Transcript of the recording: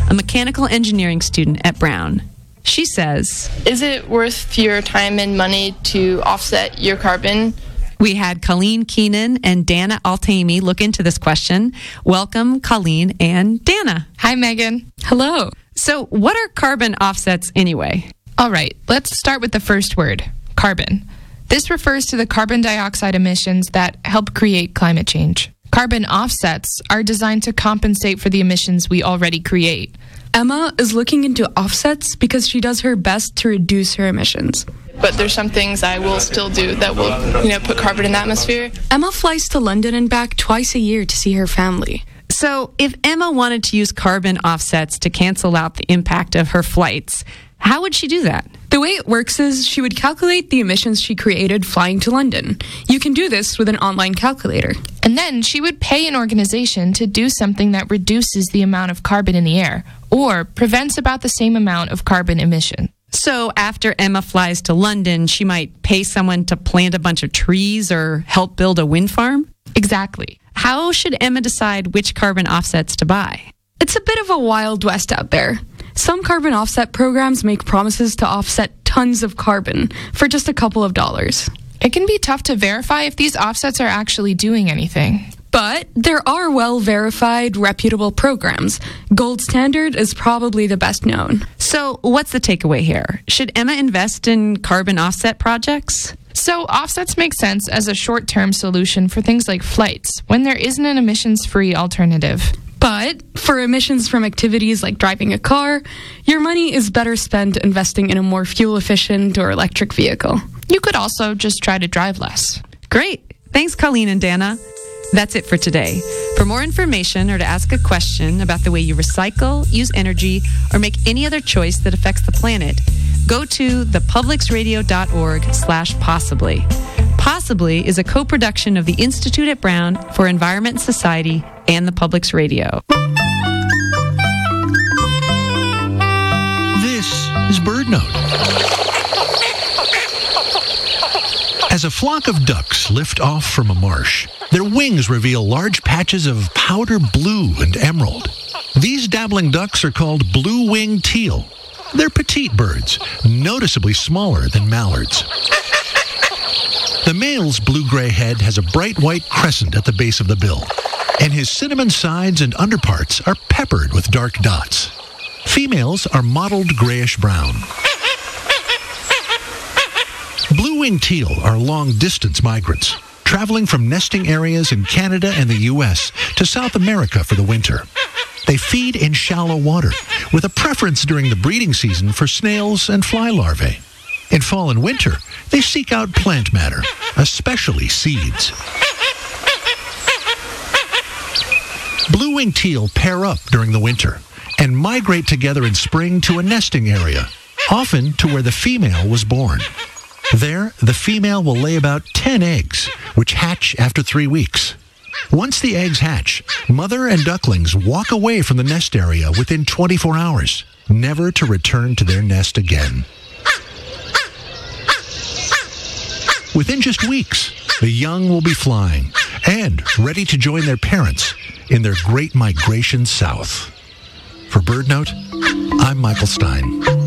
a mechanical engineering student at Brown. She says, Is it worth your time and money to offset your carbon? We had Colleen Keenan and Dana Altamy look into this question. Welcome, Colleen and Dana. Hi, Megan. Hello. So what are carbon offsets anyway? All right, let's start with the first word, carbon. This refers to the carbon dioxide emissions that help create climate change. Carbon offsets are designed to compensate for the emissions we already create. Emma is looking into offsets because she does her best to reduce her emissions. But there's some things I will still do that will, put carbon in the atmosphere. Emma flies to London and back twice a year to see her family. So if Emma wanted to use carbon offsets to cancel out the impact of her flights, how would she do that? The way it works is she would calculate the emissions she created flying to London. You can do this with an online calculator. And then she would pay an organization to do something that reduces the amount of carbon in the air or prevents about the same amount of carbon emission. So after Emma flies to London, she might pay someone to plant a bunch of trees or help build a wind farm? Exactly. How should Emma decide which carbon offsets to buy? It's a bit of a wild west out there. Some carbon offset programs make promises to offset tons of carbon for just a couple of dollars. It can be tough to verify if these offsets are actually doing anything. But there are well-verified, reputable programs. Gold Standard is probably the best known. So what's the takeaway here? Should Emma invest in carbon offset projects? So offsets make sense as a short-term solution for things like flights when there isn't an emissions-free alternative. But for emissions from activities like driving a car, your money is better spent investing in a more fuel-efficient or electric vehicle. You could also just try to drive less. Great. Thanks, Colleen and Dana. That's it for today. For more information or to ask a question about the way you recycle, use energy, or make any other choice that affects the planet, go to thepublicsradio.org/possibly. Possibly is a co-production of the Institute at Brown for Environment and Society and the Publics Radio. This is BirdNote. As a flock of ducks lift off from a marsh, their wings reveal large patches of powder blue and emerald. These dabbling ducks are called blue-winged teal. They're petite birds, noticeably smaller than mallards. The male's blue-gray head has a bright white crescent at the base of the bill, and his cinnamon sides and underparts are peppered with dark dots. Females are mottled grayish-brown. Blue-winged teal are long-distance migrants, traveling from nesting areas in Canada and the U.S. to South America for the winter. They feed in shallow water, with a preference during the breeding season for snails and fly larvae. In fall and winter, they seek out plant matter, especially seeds. Blue-winged teal pair up during the winter and migrate together in spring to a nesting area, often to where the female was born. There, the female will lay about 10 eggs, which hatch after 3 weeks. Once the eggs hatch, mother and ducklings walk away from the nest area within 24 hours, never to return to their nest again. Within just weeks, the young will be flying and ready to join their parents in their great migration south. For BirdNote, I'm Michael Stein.